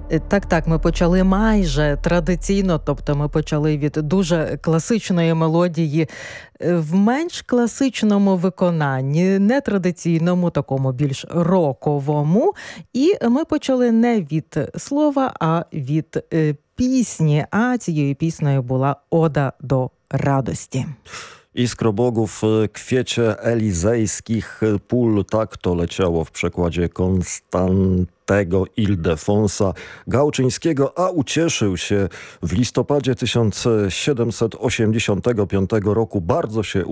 Так, ми почали майже традиційно, тобто ми почали від дуже класичної мелодії в менш класичному виконанні, нетрадиційному, такому більш роковому. І ми почали не від слова, а від пісні. А цією піснею була «Ода до радості». Iskro bogów, kwiecie elizejskich pól, tak to leciało w przekładzie Konstantego Ildefonsa Gałczyńskiego, a ucieszył się w listopadzie 1785 roku. Bardzo się